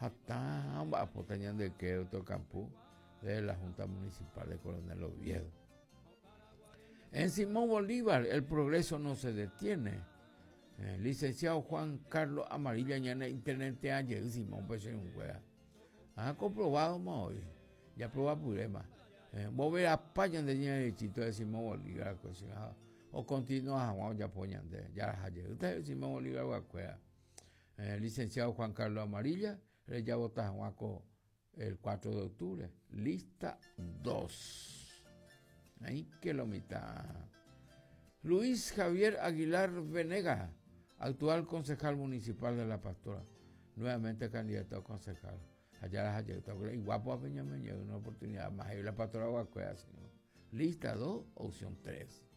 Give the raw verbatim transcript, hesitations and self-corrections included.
Hasta Apotañán de Queo, Tocampú, de la Junta Municipal de Coronel Oviedo. En Simón Bolívar, el progreso no se detiene. Eh, licenciado Juan Carlos Amarilla, ñana internet ayer, Simón, pues en un juega. Ha comprobado más hoy. Ya probó problema. Eh, vos verás payan de ñana de chito de Simón Bolívar, pues, o continúa a Juan ya poñan de ya ayer. Usted es Simón Bolívar, Guacuea. Eh, licenciado Juan Carlos Amarilla, le ya vota a Juaco el cuatro de octubre. Lista dos. Ahí que lo mitad. Luis Javier Aguilar Venega, actual concejal municipal de La Pastora, nuevamente candidato a concejal. Allá las ayer, y guapo a Peña Meña, una oportunidad más. Ahí La Pastora Guacuea, señor. Lista dos, opción tres.